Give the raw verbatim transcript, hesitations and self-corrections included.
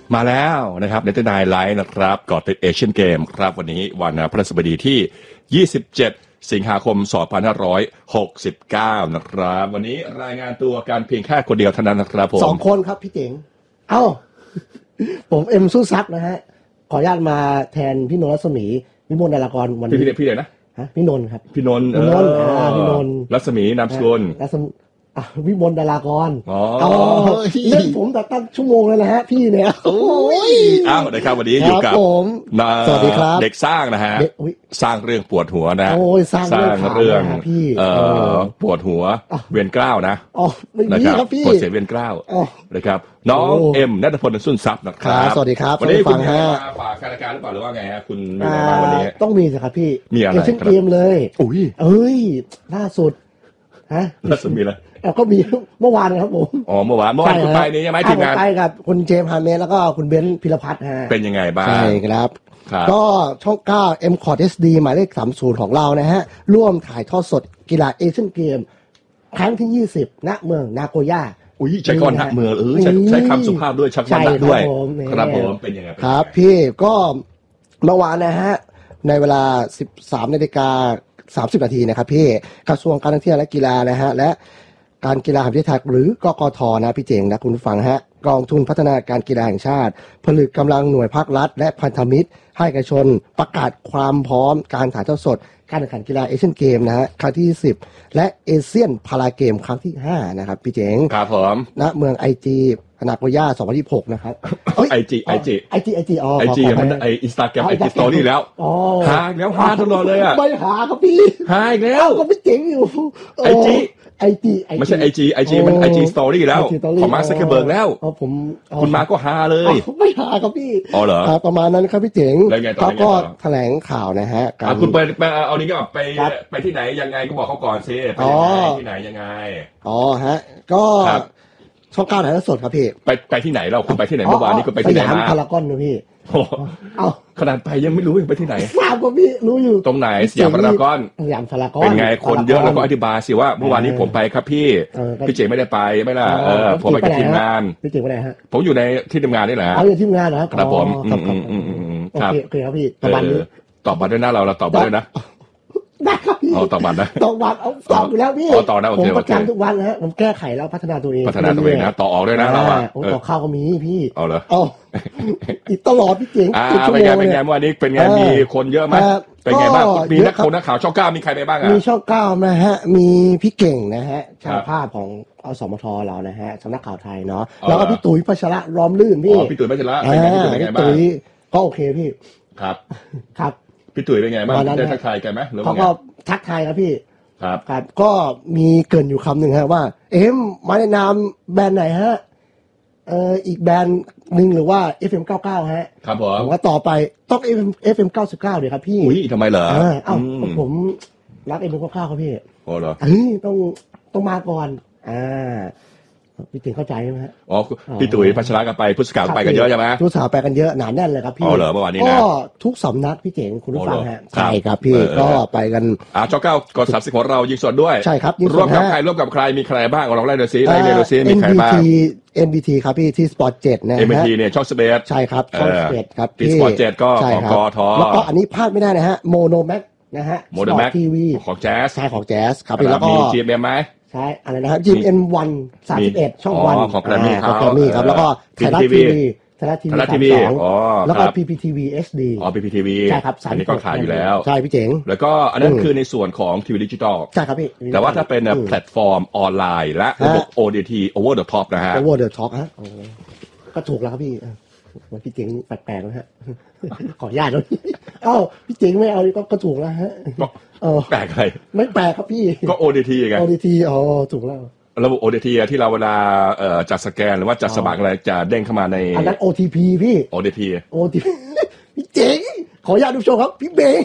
มาแล้วนะครับในตนายไลน์นะครับก่อติดเอเชียนเกมครับวันนี้วันพฤหัสบดีที่ยี่สิบเจ็ดสิงหาคมสองพันห้าร้อยหกสิบเก้านะครับวันนี้รายงานตัวการเพียงแค่คนเดียวเท่านั้นนะครับผมสองคนครับพี่เจ๋งเอ้าผมเอ็มสู้ซักนะฮะขออนุญาตมาแทนพี่นนท์รัศมีวิมลดารากรวันนี้พี่พี่เด็กนะฮะพี่นนท์ครับพี่นนท์พี่นนท์อ่าพี่นนท์รัศมีนามสกุลรัศมีวิมลดารากรอ๋อเล่นผมแต่ตั้งชั่วโมงแล้วนะฮะพี่เนี่ยโอ้ยอ้าวนะครับวันนี้อยู่กับสวัสดีครับเด็กสร้างนะฮะสร้างเรื่องปวดหัวนะโอ้ยสร้างเรื่องพี่เอ่อปวดหัวเวียนกล้าวนะอ๋อไม่มีครับพี่ปวดเสียเวียนกล้าวนะครับน้องเอ็มณัฐพลสุนทรัพย์นะครับสวัสดีครับวันนี้คุณมาฝากการรายการหรือเปล่าหรือว่าไงฮะคุณมีอะไรบ้างวันนี้ต้องมีสิครับพี่มีอะไรเช่นเกมเลยอุ้ยเอ้ยล่าสุดฮะล่าสุดมีอะไรแล้วก็มีเมื่อวานครับผมอ๋อเมื่อวานเมื่อวานคุณไปนี่ใช่ไหมทีมงานไปกับคุณเจมส์ฮาเมสแล้วก็คุณเบนซ์พิรพัฒน์ฮะเป็นยังไงบ้างใช่ครับก็ช่องเก้า เอ็ม คอร์ด เอส ดี หมายเลขสามสิบของเรานะฮะร่วมถ่ายทอดสดกีฬาเอเชียนเกมครั้งที่ยี่สิบณเมืองนาโกย่าอุ้ยใช้ก้อนณเมืองเออใช้ใช้คำสุภาพด้วยชักวันณด้วยครับผมเป็นยังไงครับพี่ก็เมื่อวานนะฮะในเวลา สิบสามนาฬิกาสามสิบนาทีนะครับพี่กระทรวงการท่องเที่ยวและกีฬานะฮะและการกีฬาแห่งประเทศไทยหรือกกท.นะพี่เจ๋งนะคุณฟังฮะกองทุนพัฒนาการกีฬาแห่งชาติผลึกกำลังหน่วยภาครัฐและพันธมิตรให้เอกชนประกาศความพร้อมการถ่ายทอดสดการแข่งขันกีฬาเอเชียนเกมนะฮะครั้งที่สิบและเอเชียนพาราเกมครั้งที่ห้านะครับพี่เจ๋งครับผมณเมืองไอจีนาโกย่าสองพันยี่สิบหกนะครับไอจีไอจีไอจีไอจีอ๋อไอจีมันไออินสตาแกรมไอจีสตอรี่แล้วหาแล้วหาตลอดเลยอ่ะไม่หาครับพี่หาอีกแล้วก็พี่เจ๋งอยู่ไอจีไอจีไม่ใช่ไอจีไอจีมันไอจีสตอรี่แล้วของมาร์คซักเคอร์เบิร์กแล้วอ๋อผมคุณมาร์คก็หาเลยไม่หาครับพี่อ๋อเหรอประมาณนั้นครับพี่เจ๋งเขาก็แถลงข่าวนะฮะคุณไปไปเอานี้ก็ไปไปที่ไหนยังไงก็บอกเขาก่อนซิไปที่ไหนยังไงอ๋อฮะก็ช่องเก้าถ่ายทอดสดครับพี่ไปไปที่ไหนเราคุณไปที่ไหนเมื่อวานนี้ก็ไปที่ไหนมาสยามพารากอนนะพี่เอาขนาดไปยังไม่รู้ยังไปที่ไหนทราบก็พี่รู้อยู่ตรงไหนสยามพารากอนสยามพารากอนเป็นไงคนเยอะแล้วก็อธิบายสิว่าเมื่อวานนี้ผมไปครับพี่พี่เจ๋งไม่ได้ไปไม่ล่ะเออผมไปกับทีมงานพี่เจ๋งไปไหนฮะผมอยู่ในที่ทำงานนี่แหละอ๋ออยู่ที่ทำงานเหรอครับผมครับโอเคครับพี่ตอบบัตรตอบบัตรด้วยนะเราเราตอบบัตรด้วยนะได้ครับพี่เอาต่อบัตรนะต่อบัตรเอาตอบอยู่แล้วพี่ต่อได้โอเคผมประจำทุกวันนะฮะผมแก้ไขแล้วพัฒนาตัวเองพัฒนาตัวเองนะต่อออกด้วยนะเราอ่ะต่อข้าวก็มีพี่เอาเหรอเอาอีกตลอดพี่เจ๋งเป็นไงเป็นไงวันนี้เป็นไงมีคนเยอะไหมเป็นไงบ้างมีนักข่าวนักข่าวช่องเก้ามีใครไปบ้างอ่ะมีช่องเก้านะฮะมีพี่เก่งนะฮะช่างภาพของอสมทเรานะฮะสำนักข่าวไทยเนาะแล้วก็พี่ตุ๋ยพัชระล้อมลื่นพี่อ๋อพี่ตุ๋ยพัชระเป็นไงเป็นไงบ้างก็โอเคพี่ครับครับพี่ตุ๋ยเป็นไงบ้างได้ทักทายกันไหมหรือว่าเขาก็ทักทายครับพี่ครับครับก็มีเกินอยู่คำหนึ่งฮะว่าเอ็มมาในนามแบรนด์ไหนฮะเอ่ออีกแบรนด์หนึ่งหรือว่า เอฟ เอ็ม เก้าสิบเก้าฮะครับผมผมก็ต่อไปต้อง เอฟ เอ็ม เอฟ เอ็ม เก้าสิบเก้าเดี๋ยวครับพี่อุ้ยทำไมเหรอเอ้าผมรัก เอฟ เอ็ม เก้าสิบเก้าครับพี่โอ้เหรอเฮ้ยต้องต้องมาก่อนอ่าพี่ติ๋งเข้าใจไหมฮะอ๋อพี่ตุ๋ยพัชระกันไปผู้สื่อข่าวไปกันเยอะใช่ไหมผู้สื่อข่าวไปกันเยอะหนาแน่นเลยครับพี่อ๋อเหรอเมื่อวานนี้นะก็ทุกสำนักพี่เจ๋งคุณผู้ฟังฮะใช่ครับพี่ก็ไปกันอ่าช่องเก้ากดสามสิบของเรายิงสดด้วยใช่ครับร่วมกับใครร่วมกับใครมีใครบ้างลองไล่ดูซิไล่ดูซิมีใครบ้างเอ็น บี ที ครับพี่ที่สปอร์ตเจ็ดนะฮะเอ็น บี ที เนี่ยช่องสเปซใช่ครับช่องสเปซครับที่สปอร์ตเจ็ดก็ของกทแล้วก็อันนี้พลาดไม่ได้นะฮะโมโนแม็กนะฮะโมโนแม็กทีวีของแจ๊สใช่ของแจ๊สครับแล้วก็มี จี เอ็ม ไหมใช่อะไรนะครับ จี เอ็ม วัน สามสิบเอ็ดช่องวันของแกรมมี่ของแกรมมี่ครับแล้วก็ไทยรัฐทีวีไทยรัฐทีวีไทยรัฐทีวีอ๋อแล้วก็ พี พี ที วี เอช ดีอ๋อ พี พี ที วีใช่ครับอันนี้ก็ขายอยู่แล้วใช่พี่เจ๋งแล้วก็อันนั้นคือในส่วนของทีวีดิจิตอลใช่ครับพี่แต่ว่าถ้าเป็นแพลตฟอร์มออนไลน์และระบบ โอ ดี ที Over the Top นะฮะ Over the Top ฮะก็ถูกแล้วครับพี่มันพี่เจ๋งแปลกๆนะฮะขออนุญาตแล้วเอ้าพี่เจ๋งไม่เอาก็ถูกแล้วฮะแปลกอะไรไม่แปลกครับพี่ก็ โอ ดี ที ไงโอ ดี ที อ๋อถูกแล้วระบบ โอ ดี ที ที่เราเวลาจัดสแกนหรือว่าจัดสมัครอะไรจะเด้งเข้ามาในอันนั้น โอ ที พี พี่โอ ดี ทีโอ ที พี พี่เจ๋งขออนุญาตดูโชว์ครับพี่เบง